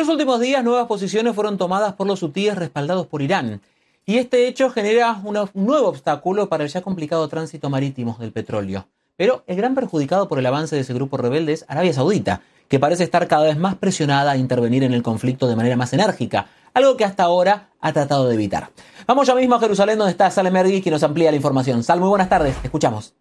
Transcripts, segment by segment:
los últimos días, nuevas posiciones fueron tomadas por los hutíes respaldados por Irán. Y este hecho genera un nuevo obstáculo para el ya complicado tránsito marítimo del petróleo. Pero el gran perjudicado por el avance de ese grupo rebelde es Arabia Saudita, que parece estar cada vez más presionada a intervenir en el conflicto de manera más enérgica, algo que hasta ahora ha tratado de evitar. Vamos ya mismo a Jerusalén, donde está Salem Ergui, quien nos amplía la información. Sal, muy buenas tardes, te escuchamos.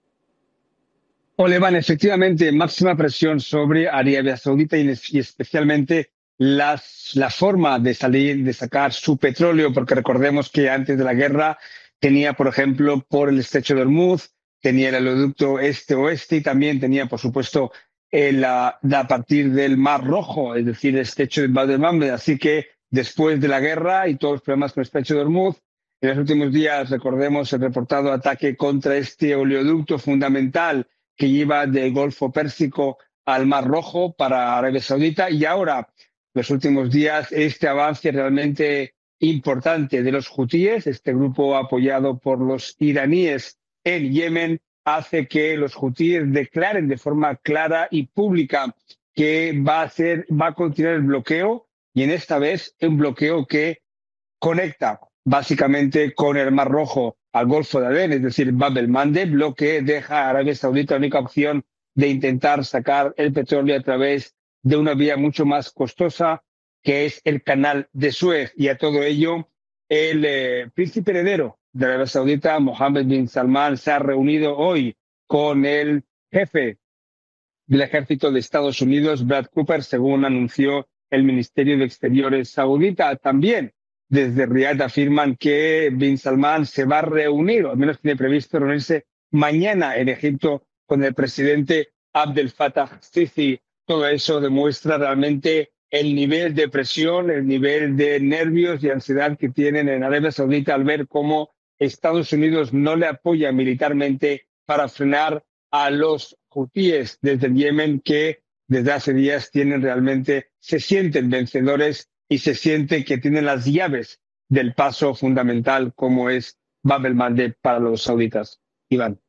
Hola, Iván, efectivamente, máxima presión sobre Arabia Saudita y especialmente la forma de sacar su petróleo, porque recordemos que antes de la guerra tenía, por ejemplo, por el estrecho de Hormuz, tenía el oleoducto este-oeste y también tenía, por supuesto, a partir del Mar Rojo, es decir, el estrecho de Bab el-Mandeb. Así que después de la guerra y todos los problemas con el estrecho de Hormuz, en los últimos días, recordemos el reportado ataque contra este oleoducto fundamental que iba del Golfo Pérsico al Mar Rojo para Arabia Saudita, y ahora, los últimos días, este avance realmente importante de los hutíes, este grupo apoyado por los iraníes en Yemen, hace que los hutíes declaren de forma clara y pública que va a continuar el bloqueo, y en esta vez un bloqueo que conecta básicamente con el Mar Rojo al Golfo de Adén, es decir, Bab el-Mandeb, lo que deja a Arabia Saudita la única opción de intentar sacar el petróleo a través de una vía mucho más costosa, que es el canal de Suez. Y a todo ello, el príncipe heredero de Arabia Saudita, Mohammed bin Salman, se ha reunido hoy con el jefe del ejército de Estados Unidos, Brad Cooper, según anunció el Ministerio de Exteriores saudita. También desde Riad afirman que bin Salman se va a reunir, o al menos tiene previsto reunirse mañana en Egipto con el presidente Abdel Fattah al-Sisi. Todo eso demuestra realmente el nivel de presión, el nivel de nervios y ansiedad que tienen en Arabia Saudita al ver cómo Estados Unidos no le apoya militarmente para frenar a los hutíes desde el Yemen, que desde hace días se sienten vencedores y se siente que tienen las llaves del paso fundamental como es Bab el-Mandeb para los sauditas. Iván.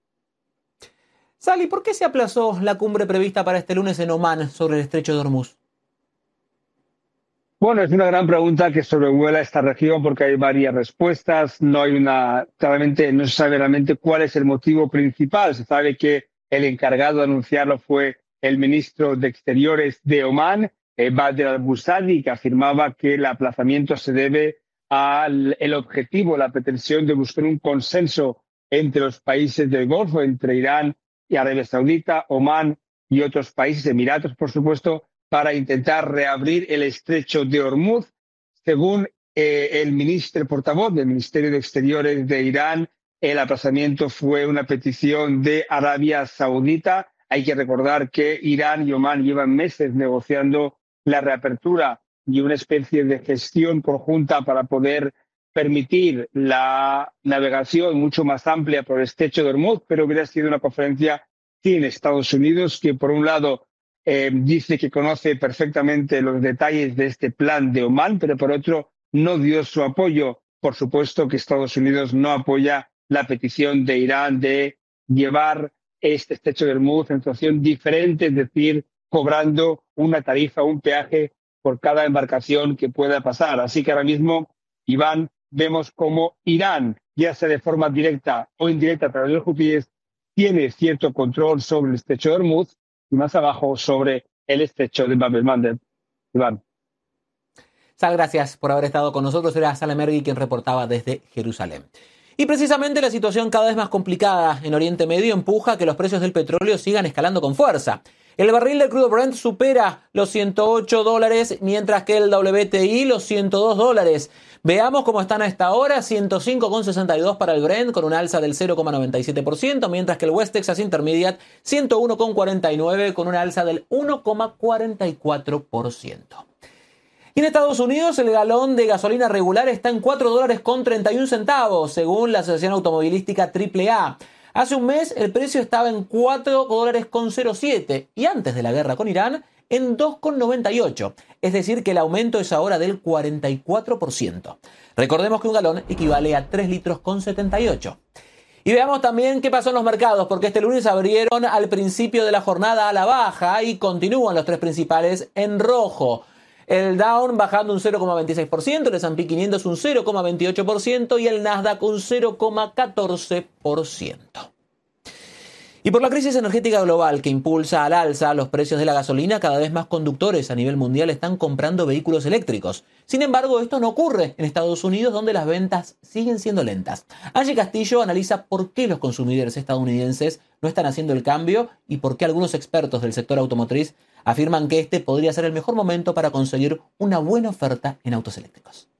Sally, ¿por qué se aplazó la cumbre prevista para este lunes en Omán sobre el estrecho de Hormuz? Bueno, es una gran pregunta que sobrevuela esta región porque hay varias respuestas. Claramente no se sabe realmente cuál es el motivo principal. Se sabe que el encargado de anunciarlo fue el ministro de Exteriores de Omán, Badr al-Busadi, que afirmaba que el aplazamiento se debe al objetivo, la pretensión de buscar un consenso entre los países del Golfo, entre Irán y Arabia Saudita, Omán y otros países, Emiratos, por supuesto, para intentar reabrir el estrecho de Hormuz. Según el portavoz del Ministerio de Exteriores de Irán, el aplazamiento fue una petición de Arabia Saudita. Hay que recordar que Irán y Omán llevan meses negociando la reapertura y una especie de gestión conjunta para poder permitir la navegación mucho más amplia por el estrecho de Hormuz, pero hubiera sido una conferencia sin Estados Unidos, que por un lado dice que conoce perfectamente los detalles de este plan de Omán, pero por otro no dio su apoyo. Por supuesto que Estados Unidos no apoya la petición de Irán de llevar este estrecho de Hormuz en situación diferente, es decir, cobrando una tarifa, un peaje por cada embarcación que pueda pasar. Así que ahora mismo, Iván, vemos cómo Irán, ya sea de forma directa o indirecta a través de los hutíes, tiene cierto control sobre el estrecho de Hormuz y más abajo sobre el estrecho de Bab el-Mandeb. Iván. Sal, gracias por haber estado con nosotros. Era Salem Ergui quien reportaba desde Jerusalén. Y precisamente la situación cada vez más complicada en Oriente Medio empuja a que los precios del petróleo sigan escalando con fuerza. El barril de crudo Brent supera los $108, mientras que el WTI los $102. Veamos cómo están a esta hora: 105,62 para el Brent, con un alza del 0,97%, mientras que el West Texas Intermediate 101,49 con un alza del 1,44%. Y en Estados Unidos el galón de gasolina regular está en $4.31, según la Asociación Automovilística AAA. Hace un mes el precio estaba en $4.07 y antes de la guerra con Irán en $2.98. Es decir, que el aumento es ahora del 44%. Recordemos que un galón equivale a 3 litros con 78. Y veamos también qué pasó en los mercados, porque este lunes abrieron al principio de la jornada a la baja y continúan los tres principales en rojo. El Dow bajando un 0,26%, el S&P 500 un 0,28% y el Nasdaq un 0,14%. Y por la crisis energética global que impulsa al alza los precios de la gasolina, cada vez más conductores a nivel mundial están comprando vehículos eléctricos. Sin embargo, esto no ocurre en Estados Unidos, donde las ventas siguen siendo lentas. Angie Castillo analiza por qué los consumidores estadounidenses no están haciendo el cambio y por qué algunos expertos del sector automotriz afirman que este podría ser el mejor momento para conseguir una buena oferta en autos eléctricos.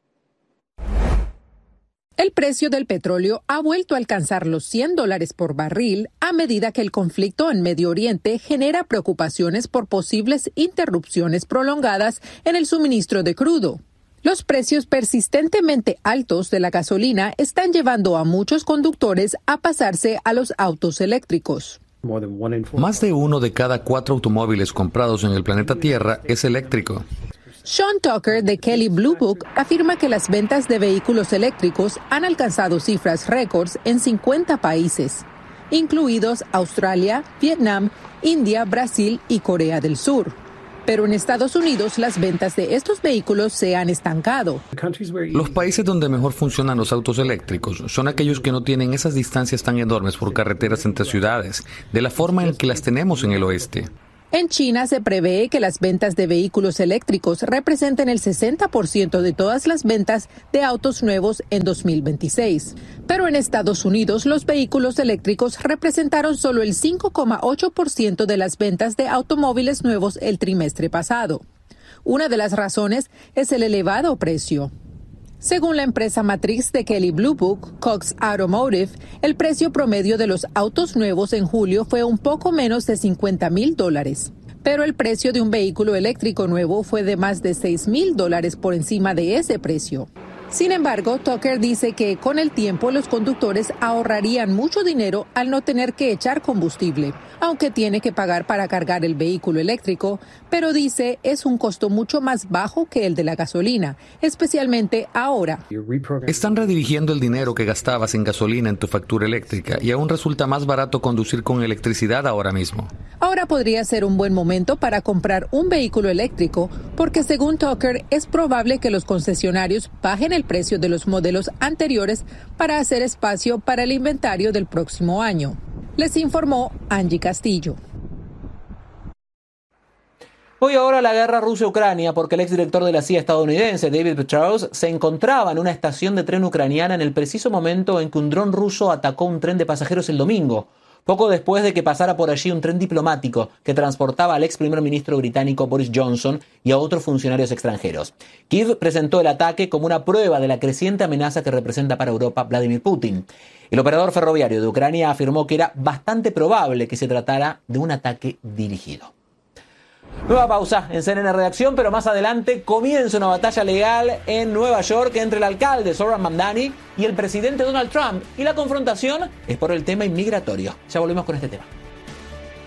El precio del petróleo ha vuelto a alcanzar los $100 por barril a medida que el conflicto en Medio Oriente genera preocupaciones por posibles interrupciones prolongadas en el suministro de crudo. Los precios persistentemente altos de la gasolina están llevando a muchos conductores a pasarse a los autos eléctricos. Más de 1 de cada 4 automóviles comprados en el planeta Tierra es eléctrico. Sean Tucker de Kelley Blue Book afirma que las ventas de vehículos eléctricos han alcanzado cifras récords en 50 países, incluidos Australia, Vietnam, India, Brasil y Corea del Sur. Pero en Estados Unidos las ventas de estos vehículos se han estancado. Los países donde mejor funcionan los autos eléctricos son aquellos que no tienen esas distancias tan enormes por carreteras entre ciudades, de la forma en que las tenemos en el oeste. En China se prevé que las ventas de vehículos eléctricos representen el 60% de todas las ventas de autos nuevos en 2026. Pero en Estados Unidos los vehículos eléctricos representaron solo el 5,8% de las ventas de automóviles nuevos el trimestre pasado. Una de las razones es el elevado precio. Según la empresa matriz de Kelley Blue Book, Cox Automotive, el precio promedio de los autos nuevos en julio fue un poco menos de $50,000. Pero el precio de un vehículo eléctrico nuevo fue de más de $6,000 por encima de ese precio. Sin embargo, Tucker dice que con el tiempo los conductores ahorrarían mucho dinero al no tener que echar combustible, aunque tiene que pagar para cargar el vehículo eléctrico, pero dice es un costo mucho más bajo que el de la gasolina, especialmente ahora. Están redirigiendo el dinero que gastabas en gasolina en tu factura eléctrica y aún resulta más barato conducir con electricidad ahora mismo. Ahora podría ser un buen momento para comprar un vehículo eléctrico porque según Tucker es probable que los concesionarios bajen el precio de los modelos anteriores para hacer espacio para el inventario del próximo año. Les informó Angie Castillo. Voy ahora a la guerra Rusia-Ucrania porque el exdirector de la CIA estadounidense, David Petraeus, se encontraba en una estación de tren ucraniana en el preciso momento en que un dron ruso atacó un tren de pasajeros el domingo, poco después de que pasara por allí un tren diplomático que transportaba al ex primer ministro británico Boris Johnson y a otros funcionarios extranjeros. Kiev presentó el ataque como una prueba de la creciente amenaza que representa para Europa Vladimir Putin. El operador ferroviario de Ucrania afirmó que era bastante probable que se tratara de un ataque dirigido. Nueva pausa en CNN Redacción, pero más adelante comienza una batalla legal en Nueva York entre el alcalde Zohran Mamdani y el presidente Donald Trump. Y la confrontación es por el tema inmigratorio. Ya volvemos con este tema.